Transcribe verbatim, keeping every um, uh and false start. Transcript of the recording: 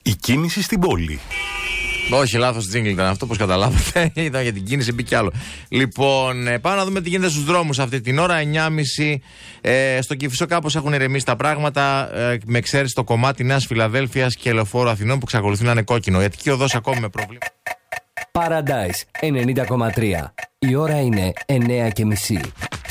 Η κίνηση στην πόλη. Όχι, λάθος τζίγκλ ήταν αυτό, όπως καταλάβατε. Ήταν για την κίνηση, μπήκε κι άλλο. Λοιπόν, ε, πάμε να δούμε τι γίνεται στους δρόμους αυτή την ώρα. εννιά και μισή ε, στο Κηφισό κάπως έχουν ηρεμήσει τα πράγματα. Ε, με εξαίρεση το κομμάτι Νέας Φιλαδέλφειας και Λεωφόρου Αθηνών που εξακολουθεί να είναι κόκκινο. Η Αττική Οδός ακόμη με προβλήματα. Paradise ενενήντα κόμμα τρία. Η ώρα είναι εννιά και μισή.